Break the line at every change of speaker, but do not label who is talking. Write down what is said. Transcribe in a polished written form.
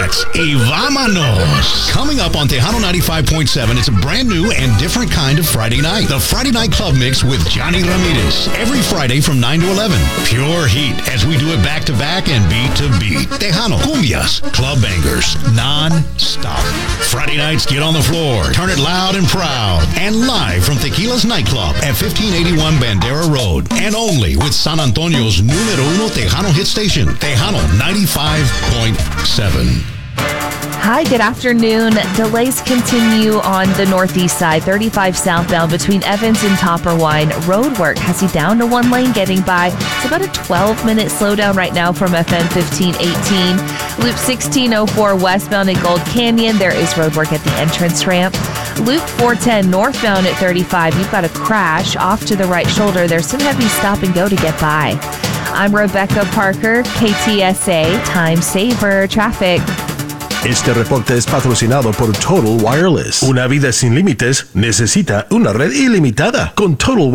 donuts y vámonos. Coming up on Tejano 95.7, it's a brand new and different kind of Friday night. The Friday Night Club Mix with Johnny Ramirez. Every Friday from 9 to 11. Pure heat as we do it back to back and beat to beat. Tejano, cumbias, club bangers, non-stop. Friday nights, get on the floor, turn it loud and proud. And live from Tequila's Nightclub at 1581 Bandera Road. And only with San Antonio's numero uno Tejano hit station, Tejano 95.7.
Hi, good afternoon. Delays continue on the northeast side, 35 southbound between Evans and Topperwine. Roadwork has you down to one lane getting by. It's about a 12-minute slowdown right now from FM 1518. Loop 1604 westbound at Gold Canyon. There is roadwork at the entrance ramp. Loop 410 northbound at 35. You've got a crash off to the right shoulder. There's some heavy stop and go to get by. I'm Rebecca Parker, KTSA Time Saver Traffic.
Este reporte es patrocinado por Total Wireless. Una vida sin límites necesita una red ilimitada. Con Total